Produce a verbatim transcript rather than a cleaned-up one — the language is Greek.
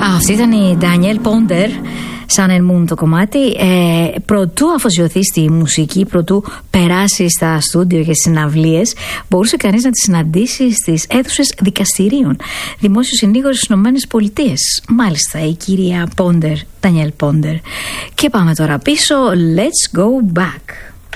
Αυτή ήταν η Ντάνιελ Πόντερ, σαν ελμούν το κομμάτι. Ε, προτού αφοσιωθεί στη μουσική, προτού περάσει στα στούντιο και στις συναυλίες, μπορούσε κανείς να τη συναντήσει στις αίθουσες δικαστηρίων, δημόσιος συνήγορος στις Ηνωμένες Πολιτείες. Μάλιστα, η κυρία Πόντερ, Ντάνιελ Πόντερ. Και πάμε τώρα πίσω. Let's go back.